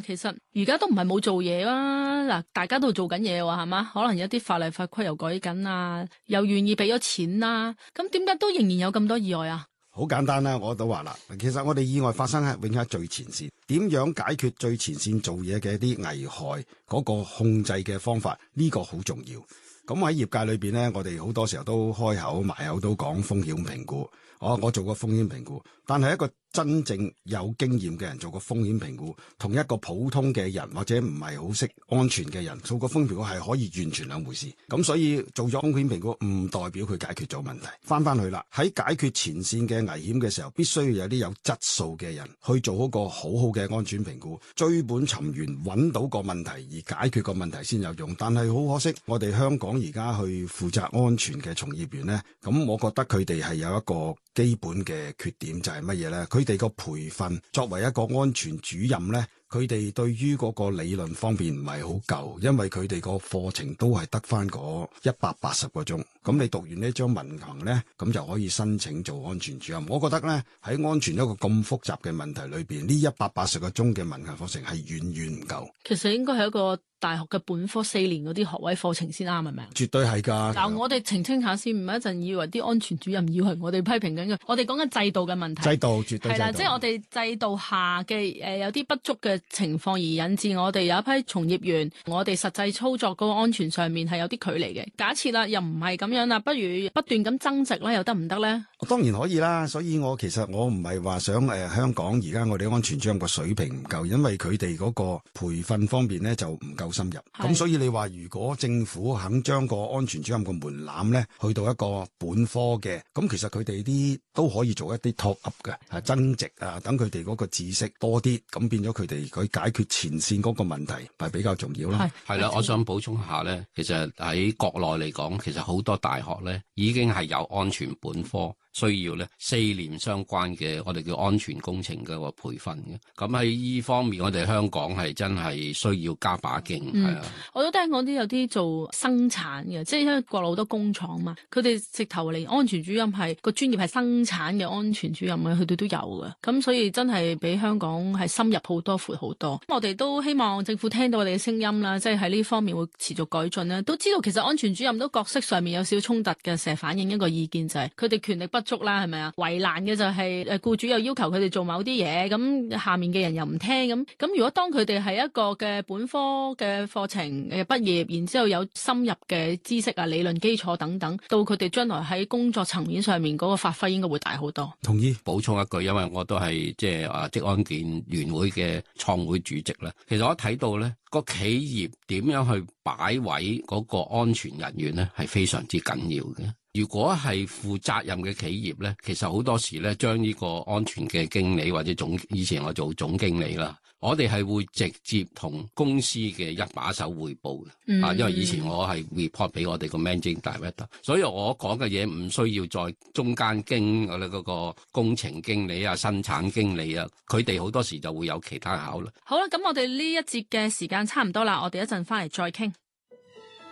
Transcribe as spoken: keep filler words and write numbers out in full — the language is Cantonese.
其實而家都唔係冇做嘢啦，嗱，大家都做緊嘢喎，係嘛？可能有啲法例法規又改緊啊，又願意俾咗錢啦，咁點解都仍然有咁多意外啊？ 好簡單啦，我都話啦，其實我哋意外發生喺永遠喺最前線，點樣解決最前線做嘢嘅一啲危害嗰個控制嘅方法，呢個好重要。咁喺業界裏邊咧，我哋好多時候都開口埋口都講風險評估。我我做過風險評估，但係一個真正有經驗嘅人做個風險評估，同一個普通嘅人或者唔係好識安全嘅人做個風險評估係可以完全兩回事。咁所以做咗風險評估唔代表佢解決咗問題。翻翻去啦，喺解決前線嘅危險嘅時候，必須要有啲有質素嘅人去做一個好好嘅安全評估，追本尋源，揾到個問題而解決個問題先有用。但係好可惜，我哋香港而家去負責安全嘅從業員呢，咁我覺得佢哋係有一個基本嘅缺點就係乜嘢呢？佢哋個培訓作為一個安全主任呢，佢哋對於嗰個理論方面唔係好夠，因為佢哋個課程都係得翻嗰一百八十個鐘。咁你讀完呢張文憑呢，咁就可以申請做安全主任。我覺得呢，喺安全一個咁複雜嘅問題裏邊，呢一百八十個鐘嘅文憑課程係遠遠唔夠。 其實應該係一個大學嘅本科四年嗰啲學位課程先啱，係咪？ 絕對係㗎。 嗱，我哋澄清下先，唔係一陣以為啲安全主任以為我哋批評緊嘅，我哋講緊制度嘅問題。 制度絕對係啦， 即係我哋制度下嘅誒、呃、有啲不足嘅情況而引致我哋有一批從業員，我哋實際操作嗰個安全上面係有啲距離嘅。假設啦，又唔係咁樣啦，不如不斷咁增值啦，又得唔得咧？ 當然可以啦，所以我其實我唔係話想誒、呃、香港而家我哋安全主任個水平唔夠，因為佢哋嗰個培訓方面咧就唔夠深入。咁所以你話如果政府肯將個安全主任個門檻咧去到一個本科嘅，咁其實佢哋啲都可以做一啲 top up 嘅，係增值啊，等佢哋嗰個知識多啲，咁變咗佢哋佢解決前線嗰個問題係比較重要啦。 係啦，我想補充下咧，其實喺國內嚟講，其實好多大學咧已經係有安全本科。需要咧四年相關嘅我哋叫安全工程嘅個培訓嘅，咁喺依方面我哋香港係真係需要加把勁，係、嗯、啊！ 我都聽講啲有啲做生產嘅，即係因為國內好多工廠嘛，佢哋直頭嚟安全主任係個專業係生產嘅安全主任嘅，佢哋都有嘅，咁所以真係比香港係深入好多、闊好多。我哋都希望政府聽到我哋嘅聲音啦，即係喺呢方面會持續改進啦。都知道其實安全主任都角色上面有少少衝突嘅，成日反映一個意見就係佢哋權力不足啦，係咪啊？為難嘅就係誒僱主又要求佢哋做某啲嘢，咁下面嘅人又唔聽，咁咁如果當佢哋係一個嘅本科嘅課程嘅畢業，然之後有深入嘅知識啊、理論基礎等等，到佢哋將來喺工作層面上面嗰個發揮應該會大好多。 同意。 補充一句，因為我都係即係啊職安健聯會嘅創會主席啦。其實我睇到咧個企業點樣去擺位嗰個安全人員咧係非常之緊要嘅。如果係負責任嘅企業咧，其實好多時咧將呢個安全嘅經理或者總，以前我做總經理啦，我哋係會直接同公司嘅一把手匯報嘅、嗯，啊，因為以前我係 report 俾我哋個 managing director，所以我講嘅嘢唔需要再中間經我哋嗰個工程經理啊、生產經理啊，佢哋好多時就會有其他考慮。 好啦，咁我哋呢一節嘅時間差唔多啦，我哋一陣翻嚟再傾。